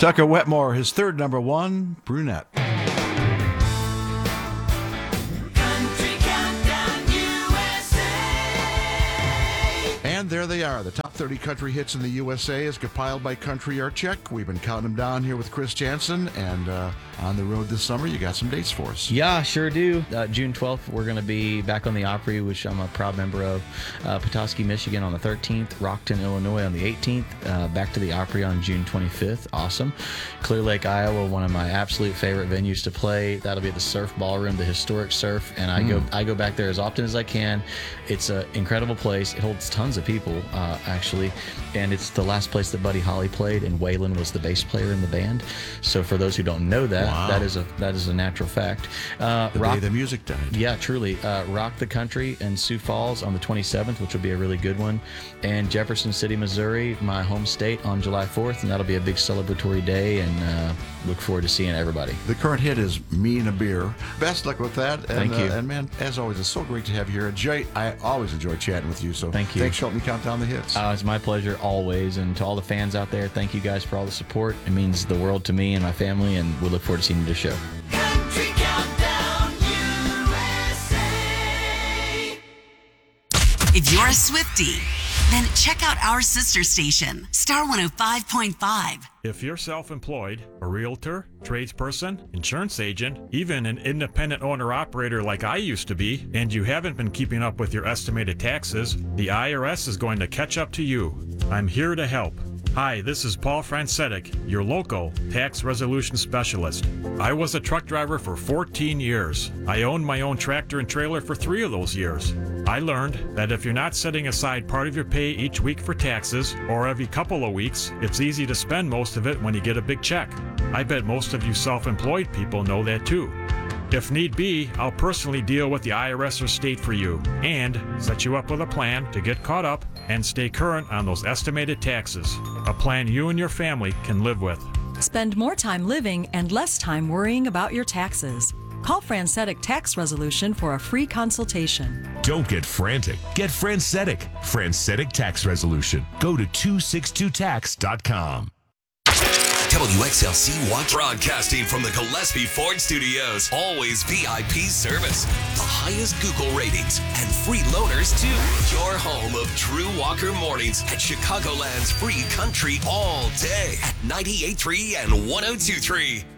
Tucker Wetmore, his third number one, Brunette. And there they are, the top 30 country hits in the USA as compiled by Country Art Check. We've been counting them down here with Chris Jansen, and on the road this summer, you got some dates for us. Yeah, sure do. June 12th, we're going to be back on the Opry, which I'm a proud member of. Petoskey, Michigan on the 13th, Rockton, Illinois on the 18th, back to the Opry on June 25th. Awesome. Clear Lake, Iowa, one of my absolute favorite venues to play. That'll be at the Surf Ballroom, the historic Surf, and I go back there as often as I can. It's an incredible place. It holds tons of people, actually, and it's the last place that Buddy Holly played, and Waylon was the bass player in the band. So for those who don't know that, wow, that is a natural fact. The day the music died. Yeah, truly. Rock the Country in Sioux Falls on the 27th, which will be a really good one, and Jefferson City, Missouri, my home state, on July 4th, and that'll be a big celebratory day, and look forward to seeing everybody. The current hit is Me and a Beer. Best luck with that. Thank you. And man, as always, it's so great to have you here. Jay, I always enjoy chatting with you, so thank you. Thanks for helping me count down the hits. It's my pleasure always, and to all the fans out there, thank you guys for all the support. It means the world to me and my family, and we look forward to seeing you at the show. Country Countdown USA. If you're a Swiftie, then check out our sister station, Star 105.5. If you're self-employed, a realtor, tradesperson, insurance agent, even an independent owner-operator like I used to be, and you haven't been keeping up with your estimated taxes, the IRS is going to catch up to you. I'm here to help. Hi, this is Paul Francetic, your local tax resolution specialist. I was a truck driver for 14 years. I owned my own tractor and trailer for 3 of those years. I learned that if you're not setting aside part of your pay each week for taxes, or every couple of weeks, it's easy to spend most of it when you get a big check. I bet most of you self-employed people know that too. If need be, I'll personally deal with the IRS or state for you and set you up with a plan to get caught up and stay current on those estimated taxes. A plan you and your family can live with. Spend more time living and less time worrying about your taxes. Call Francetic Tax Resolution for a free consultation. Don't get frantic. Get Francetic. Francetic Tax Resolution. Go to 262tax.com. WXLC One, broadcasting from the Gillespie Ford Studios. Always VIP service, the highest Google ratings, and free loaners too. Your home of Drew Walker mornings at Chicagoland's free country all day at 98.3 and 102.3.